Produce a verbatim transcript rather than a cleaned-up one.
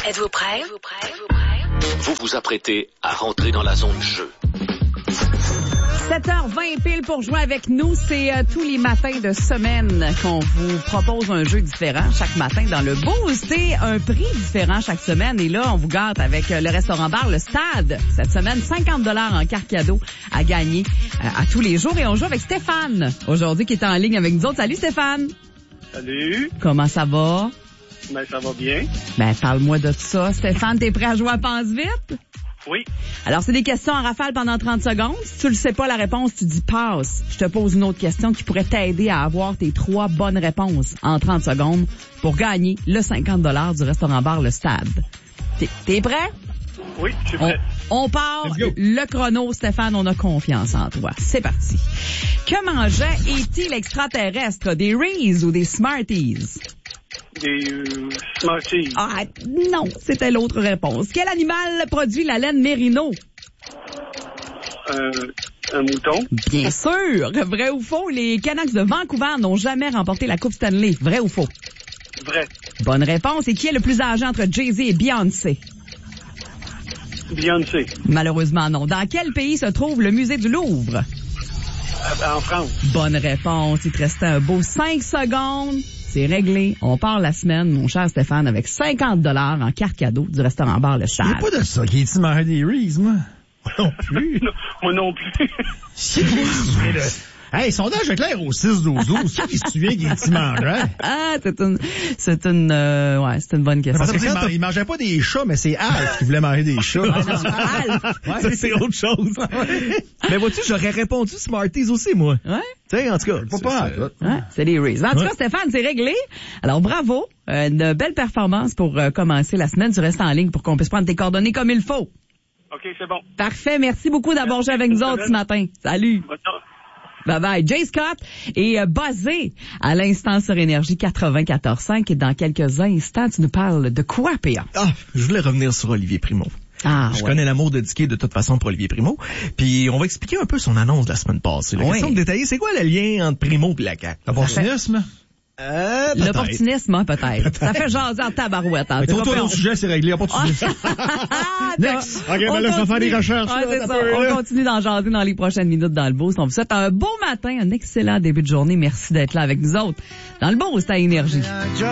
Êtes-vous prêt? Êtes-vous prêt? Êtes-vous prêt? Vous vous apprêtez à rentrer dans la zone jeu. sept heures vingt pile pour jouer avec nous. C'est euh, tous les matins de semaine qu'on vous propose un jeu différent chaque matin dans le Boost. C'est un prix différent chaque semaine. Et là, on vous gâte avec euh, le restaurant-bar Le Stade. Cette semaine, cinquante dollars en carte cadeau à gagner euh, à tous les jours. Et on joue avec Stéphane aujourd'hui qui est en ligne avec nous autres. Salut Stéphane! Salut! Comment ça va? Ben, ça va bien. Ben, parle-moi de ça. Stéphane, t'es prêt à jouer à Pense Vite? Oui. Alors, c'est des questions en rafale pendant trente secondes. Si tu le sais pas, la réponse, tu dis passe. Je te pose une autre question qui pourrait t'aider à avoir tes trois bonnes réponses en trente secondes pour gagner le cinquante dollars du restaurant-bar Le Stade. T'es, t'es prêt? Oui, je suis prêt. On, on part le chrono. Stéphane, on a confiance en toi. C'est parti. Que mangeait E T l'extraterrestre? Des Reese ou des Smarties? Des euh, Smarties. Ah, non, c'était l'autre réponse. Quel animal produit la laine Mérino? Euh, un mouton. Bien sûr. Vrai ou faux, les Canucks de Vancouver n'ont jamais remporté la Coupe Stanley. Vrai ou faux? Vrai. Bonne réponse. Et qui est le plus âgé entre Jay-Z et Beyoncé? Beyoncé. Malheureusement, non. Dans quel pays se trouve le musée du Louvre? Euh, en France. Bonne réponse. Il te restait un beau cinq secondes. C'est réglé. On part la semaine, mon cher Stéphane, avec cinquante dollars en carte cadeau du restaurant-bar Le Stade. Il n'y a pas de ça. Qui est-tu mangé des Reese, moi? Non plus. Non, moi non plus. C'est le... Hey, sondage éclair au six douze douze. Qui se souvient qu'il est mangeait? Ah, c'est une, c'est une, euh, ouais, c'est une bonne question. Parce que il, man, il mangeait pas des chats, mais c'est Alf qui voulait manger des chats. Alf. Ouais, ça, c'est autre chose. Mais vois-tu, j'aurais répondu Smarties aussi, moi. Ouais. Tu sais, en tout cas. Pas pas. Ouais, c'est les Reese. En tout Ouais. cas, Stéphane, c'est réglé. Alors, bravo. Euh, une belle performance pour euh, commencer la semaine. Tu restes en ligne pour qu'on puisse prendre tes coordonnées comme il faut. OK, c'est bon. Parfait. Merci beaucoup d'avoir joué avec nous autres ce matin. Salut. Bonne chance. Bye bye. Jay Scott est euh, basé à l'instant sur Énergie quatre-vingt-quatorze cinq et dans quelques instants, tu nous parles de quoi, P A? Ah, je voulais revenir sur Olivier Primo. Ah, Je ouais. connais l'amour de Dicky de toute façon pour Olivier Primo. Puis on va expliquer un peu son annonce de la semaine passée. La Oui. question de détailler, c'est quoi le lien entre Primo et la C A Q? L'opportunisme? Euh, peut-être. L'opportunisme, hein, peut-être. Ça fait jaser en tabarouette. Hein. Mais C'est toi, pas ton peur. sujet, c'est réglé. Opportunisme. Ah, Next. on OK, ben là, je vais continue. faire des recherches. Ouais, là, c'est t'as ça. peur, On là. continue d'en jaser dans les prochaines minutes dans le Boost. On vous souhaite un beau matin, un excellent début de journée. Merci d'être là avec nous autres. Dans le Boost à Énergie.